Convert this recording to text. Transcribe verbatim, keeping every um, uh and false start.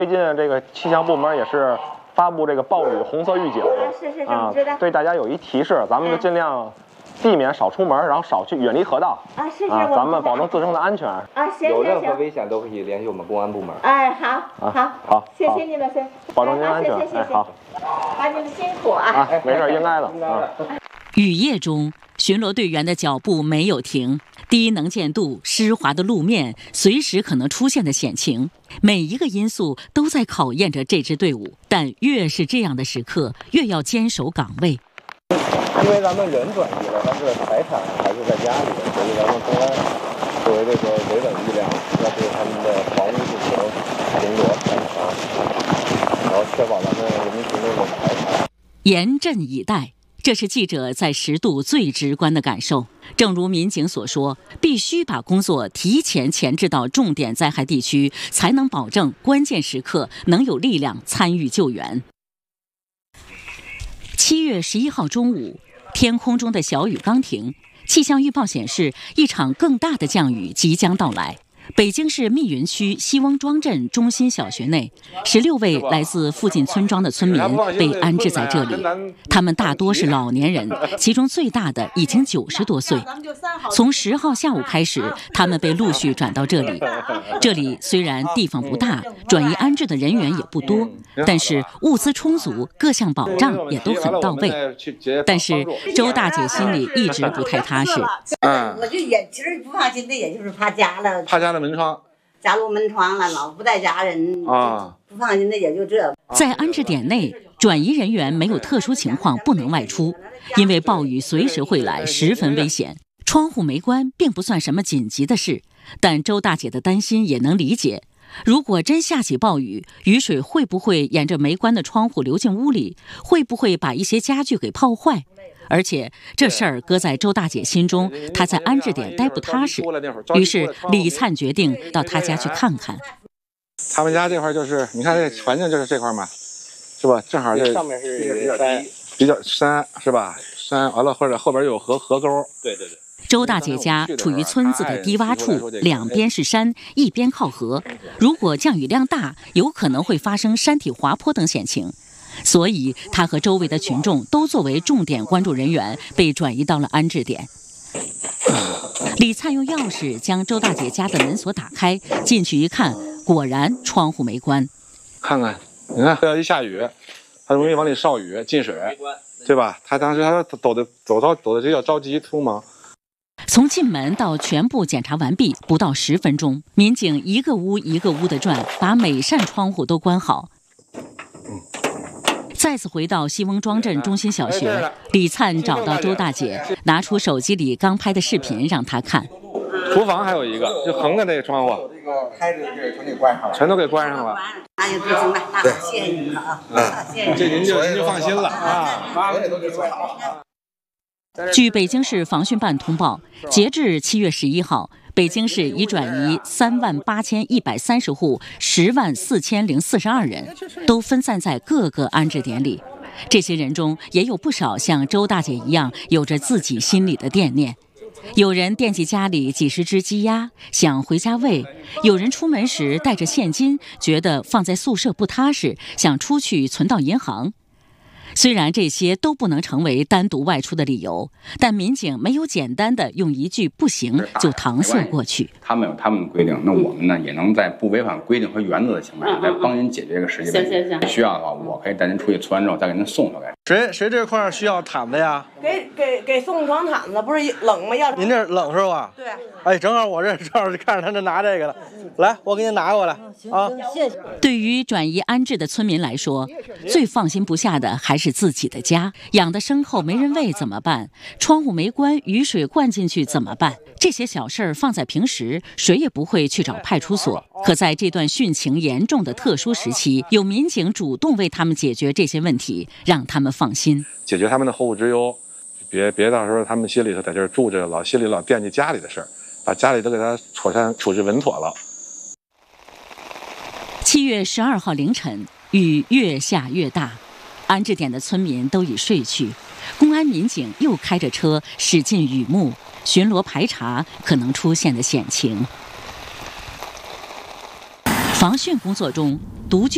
最近这个气象部门也是发布这个暴雨红色预警是是是， 啊， 知道。 对大家有一提示，咱们就尽量避免少出门，然后少去远离河道啊，是是， 啊，咱们保证自身的安全啊，行有任行行。 何危险都可以联系我们公安部门。 哎，好， 啊好， 好， 谢谢你们，先保证您安全。 哎，谢谢， 哎，好， 把你们辛苦啊。 啊，没事，应该的啊。 雨夜中，巡逻队员的脚步没有停。低能见度、湿滑的路面，随时可能出现的险情，每一个因素都在考验着这支队伍。但越是这样的时刻，越要坚守岗位。 因为咱们人转移了，但是财产还是在家里的，所以咱们公安作为这个维稳力量，要对他们的房屋进行巡逻检查，然后确保咱们人民群众的财产。 严阵以待。这是记者在十渡最直观的感受。正如民警所说，必须把工作提前前置到重点灾害地区，才能保证关键时刻能有力量参与救援。七月十一号中午，天空中的小雨刚停，气象预报显示一场更大的降雨即将到来。北京市密云区西翁庄镇中心小学内，十六位来自附近村庄的村民被安置在这里。他们大多是老年人，其中最大的已经九十多岁。从十号下午开始，他们被陆续转到这里。这里虽然地方不大，转移安置的人员也不多，但是物资充足，各项保障也都很到位。但是周大姐心里一直不太踏实。 嗯，我就也其实不放心的，也就是怕家了， 怕家的门窗， 家入门窗了，老不带家人啊， 不放心的也就这。 在安置点内，转移人员没有特殊情况不能外出，因为暴雨随时会来，十分危险。窗户没关并不算什么紧急的事，但周大姐的担心也能理解。如果真下起暴雨，雨水会不会沿着没关的窗户流进屋里？会不会把一些家具给泡坏？而且这事儿搁在周大姐心中，她在安置点待不踏实。于是李灿决定到她家去看看。 他们家这块就是，你看这环境就是这块嘛，是吧？正好这上面是山， 比较山是吧？山完了或者后边有河河沟。 对对对。 周大姐家处于村子的低洼处，两边是山，一边靠河。如果降雨量大，有可能会发生山体滑坡等险情。所以，他和周围的群众都作为重点关注人员，被转移到了安置点。李灿用钥匙将周大姐家的门锁打开，进去一看，果然窗户没关。 看看，你看，要一下雨，它容易往里潲雨进水，对吧？他当时他走的走到走的这叫着急匆忙。 从进门到全部检查完毕，不到十分钟，民警一个屋一个屋的转，把每扇窗户都关好。再次回到西翁庄镇中心小学，李灿找到周大姐，拿出手机里刚拍的视频让她看。 厨房还有一个，就横着那个窗户， 这个开着这全给关上了， 全都给关上了。 那就不行了，那谢谢你们啊，谢谢。 这您就您就放心了啊， 所有都给做好了。 据北京市防汛办通报，截至七月十一号，北京市已转移三万八千一百三十户，十万四千零四十二人，都分散在各个安置点里。这些人中也有不少像周大姐一样，有着自己心里的惦念。有人惦记家里几十只鸡鸭，想回家喂；有人出门时带着现金，觉得放在宿舍不踏实，想出去存到银行。虽然这些都不能成为单独外出的理由，但民警没有简单的用一句不行就搪塞过去。 他们有他们的规定，那我们呢也能在不违反规定和原则的情况下来帮您解决这个实际问题。 行行行， 需要的话，我可以带您出去存完之后再给您送回来。 谁谁这块需要毯子呀？ 给给给送床毯子，不是冷吗？要您这冷是吧？ 对。 哎，正好我这正好看着他这拿这个了，来，我给你拿过来啊。 谢谢。对于转移安置的村民来说，最放心不下的还是自己的家，养的牲口没人喂怎么办？窗户没关，雨水灌进去怎么办？这些小事儿放在平时，谁也不会去找派出所。可在这段汛情严重的特殊时期，有民警主动为他们解决这些问题，让他们放心， 解决他们的后顾之忧，别别到时候他们心里头在这儿住着，老心里老惦记家里的事儿，把家里都给他妥善处置稳妥了。 七月十二号凌晨，雨越下越大，安置点的村民都已睡去，公安民警又开着车驶进雨幕，巡逻排查可能出现的险情。防汛工作中，独居